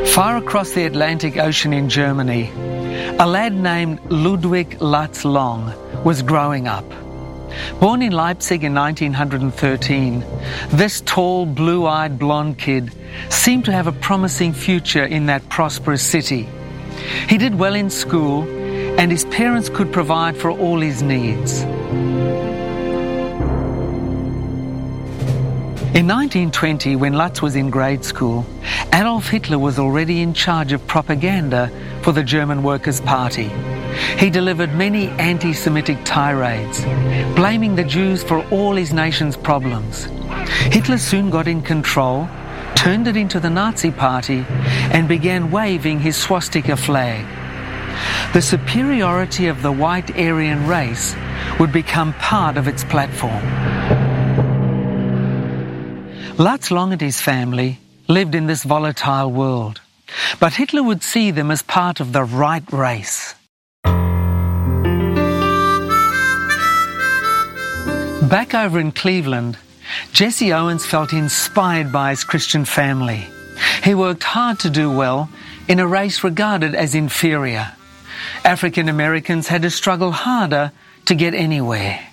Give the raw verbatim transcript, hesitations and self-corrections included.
Far across the Atlantic Ocean in Germany, a lad named Ludwig Lutz Long was growing up. Born in Leipzig in nineteen thirteen, this tall, blue-eyed blonde kid seemed to have a promising future in that prosperous city. He did well in school, and his parents could provide for all his needs. In nineteen twenty, when Lutz was in grade school, Adolf Hitler was already in charge of propaganda for the German Workers' Party. He delivered many anti-Semitic tirades, blaming the Jews for all his nation's problems. Hitler soon got in control, turned it into the Nazi Party, and began waving his swastika flag. The superiority of the white Aryan race would become part of its platform. Lutz Long and his family lived in this volatile world, but Hitler would see them as part of the right race. Back over in Cleveland, Jesse Owens felt inspired by his Christian family. He worked hard to do well in a race regarded as inferior. African Americans had to struggle harder to get anywhere.